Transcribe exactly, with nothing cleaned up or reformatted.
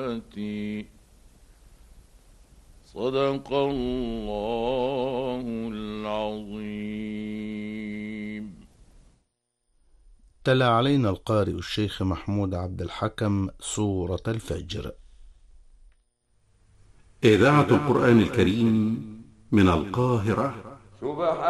صدق الله العظيم. تلا علينا القارئ الشيخ محمود عبد الحكم سورة الفجر. إذاعة القرآن الكريم من القاهرة. سبحان